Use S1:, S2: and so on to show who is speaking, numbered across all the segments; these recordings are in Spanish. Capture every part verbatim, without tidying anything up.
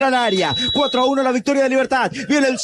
S1: al área, cuatro a uno la victoria de Libertad, viene el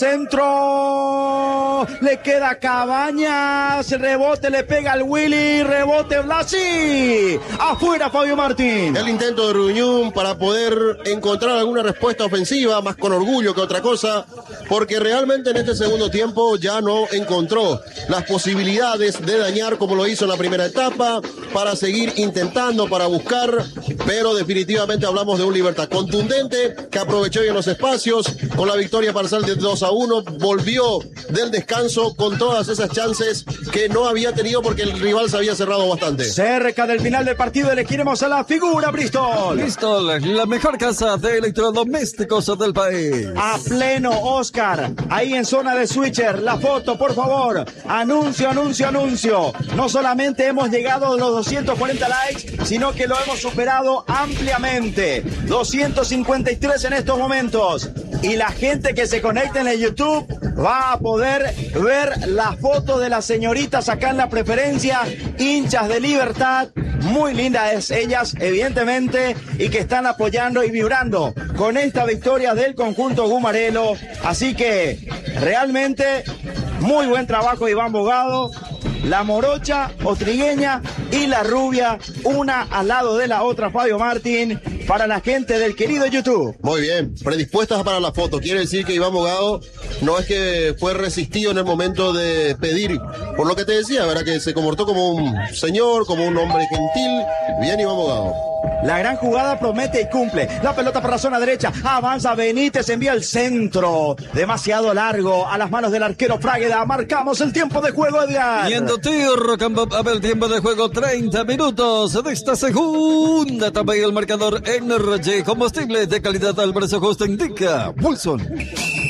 S1: centro, le queda Cabañas, rebote, le pega al Willy, rebote Blasi, afuera Fabio Martín.
S2: El intento de Ruñón para poder encontrar alguna respuesta ofensiva, más con orgullo que otra cosa, porque realmente en este segundo tiempo ya no encontró las posibilidades de dañar como lo hizo en la primera etapa, para seguir intentando, para buscar, pero definitivamente hablamos de un Libertad contundente que aprovechó en los espacios con la victoria parcial de dos a uno, volvió del descanso con todas esas chances que no había tenido porque el rival se había cerrado bastante.
S1: Cerca del final del partido elegiremos a la figura Bristol.
S3: Bristol, la mejor casa de electrodomésticos del país.
S1: A pleno Oscar, ahí en zona de switcher, la foto por favor, anuncio, anuncio, anuncio. No solamente hemos llegado a los doscientos cuarenta likes, sino que lo hemos superado ampliamente, doscientos cincuenta y tres en estos momentos, y la gente que se conecte en el YouTube va a poder ver la foto de las señoritas acá en la preferencia, hinchas de Libertad, muy lindas ellas evidentemente, y que están apoyando y vibrando con esta victoria del conjunto Gumarelo. Así que realmente muy buen trabajo Iván Bogado, la morocha otrigueña y la rubia, una al lado de la otra, Fabio Martín, para la gente del querido YouTube.
S2: Muy bien, predispuestas para la foto. Quiere decir que Iván Bogado no es que fue resistido en el momento de pedir, por lo que te decía, ¿verdad? Que se comportó como un señor, como un hombre gentil. Bien, Iván Bogado.
S1: La gran jugada promete y cumple. La pelota por la zona derecha. Avanza Benítez, envía el centro. Demasiado largo a las manos del arquero Frágueda. Marcamos el tiempo de juego, Edgar.
S3: Yendo tío, Rocambop, a ver el tiempo de juego, treinta minutos de esta segunda etapa y el marcador Energy, combustible de calidad al precio justo, indica Wilson.
S4: El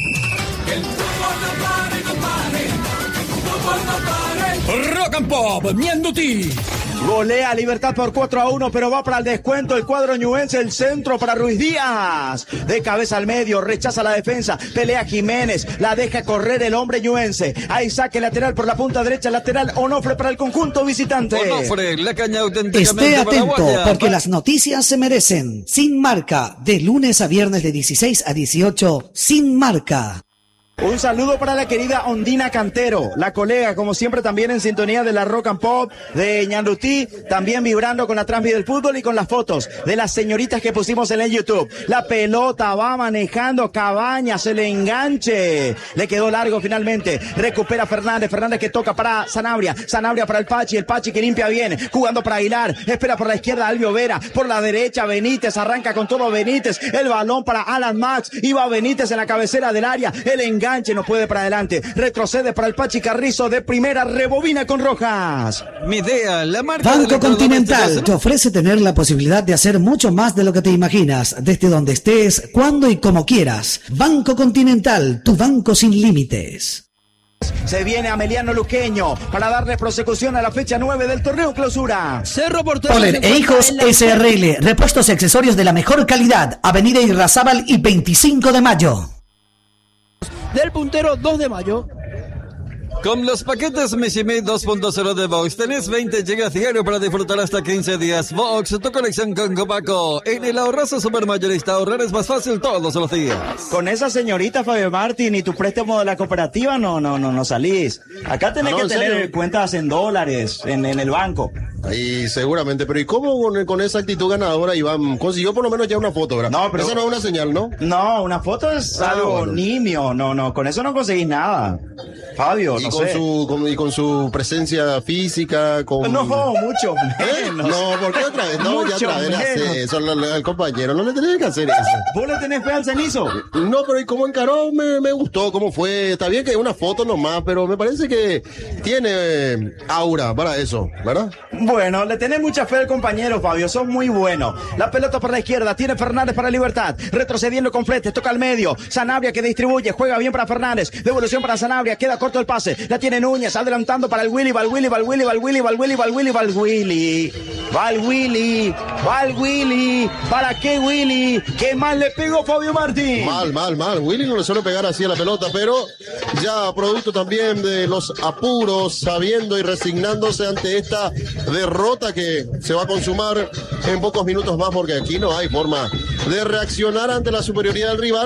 S4: fútbol no pare, no pare. Fútbol no pare. Rock and Pop, Mianduti.
S1: Golea Libertad por cuatro a uno, pero va para el descuento el cuadro ñuense, el centro para Ruiz Díaz. De cabeza al medio, rechaza la defensa, pelea Jiménez, la deja correr el hombre ñuense. Hay saque lateral por la punta derecha, lateral Onofre para el conjunto visitante.
S3: Onofre, la caña auténticamente
S5: Esté atento,
S3: paraguaya.
S5: porque las noticias se merecen. Sin Marca, de lunes a viernes de dieciséis a dieciocho, Sin Marca.
S1: Un saludo para la querida Ondina Cantero, la colega, como siempre, también en sintonía de la Rock and Pop de Ñandutí, también vibrando con la transmisión del fútbol y con las fotos de las señoritas que pusimos en el YouTube. La pelota va manejando Cabañas, el enganche, le quedó largo finalmente, recupera Fernández, Fernández que toca para Sanabria, Sanabria para el Pachi, el Pachi que limpia bien, jugando para Aguilar, espera por la izquierda Albio Vera, por la derecha Benítez, arranca con todo Benítez, el balón para Alan Max, iba Benítez en la cabecera del área, el enganche no puede para adelante, retrocede para el Pachi Carrizo de primera, rebobina con Rojas.
S3: Mi idea, la marca
S5: Banco Continental te ofrece tener la posibilidad de hacer mucho más de lo que te imaginas, desde donde estés, cuando y como quieras. Banco Continental, tu banco sin límites.
S1: Se viene Ameliano Luqueño para darle prosecución a la fecha nueve del torneo clausura.
S4: Cerro Porteño.
S5: Poler e Hijos S R L, repuestos y accesorios de la mejor calidad. Avenida Irrazábal y veinticinco de mayo.
S4: Del puntero dos de mayo.
S3: Con los paquetes Mishimi dos punto cero de Vox tenés veinte gigas diario para disfrutar hasta quince días. Vox, tu conexión con Copaco. En el ahorrazo supermayorista, ahorrar es más fácil todos los días.
S1: Con esa señorita Fabio Martín y tu préstamo de la cooperativa, no, no, no, no salís. Acá tenés
S2: Ah, no,
S1: que
S2: ¿en
S1: tener
S2: serio?
S1: cuentas en dólares en, en el banco.
S2: Ahí seguramente, pero ¿y cómo con, con esa actitud ganadora Iván consiguió por lo menos ya una foto, ¿verdad?
S1: No, pero-
S2: esa no es una señal, ¿no?
S1: No, una foto es
S2: Ah,
S1: algo
S2: bueno.
S1: nimio. No, no, con eso no conseguís nada. Fabio,
S2: Y
S1: no
S2: con
S1: sé.
S2: su con, y con su presencia física, con
S1: No, mucho
S2: ¿Eh?
S1: menos.
S2: No, ¿por qué otra vez? No, ya
S1: Mucho
S2: otra vez le hace
S1: menos.
S2: eso al, al compañero, no le tenés que hacer eso.
S1: ¿Vos le tenés fe al cenizo?
S2: No, pero ¿y cómo encaró? Me, me gustó, cómo fue. Está bien que es una foto nomás, pero me parece que tiene eh, aura para eso, ¿verdad?
S1: Bueno, le tenés mucha fe al compañero, Fabio, sos muy bueno. La pelota por la izquierda, tiene Fernández para Libertad, retrocediendo con Fletes, toca al medio, Sanabria que distribuye, juega bien para Fernández, devolución para Sanabria, queda corto el pase, la tiene Núñez, adelantando para el Willy, va el Willy, va el Willy, va el Willy, va el Willy, va el Willy, va el Willy, va el Willy, va el Willy, ¿para qué Willy? ¿Qué mal le pegó Fabio Martín?
S2: Mal, mal, mal. Willy no le suele pegar así a la pelota, pero ya producto también de los apuros, sabiendo y resignándose ante esta derrota que se va a consumar en pocos minutos más, porque aquí no hay forma de reaccionar ante la superioridad del rival.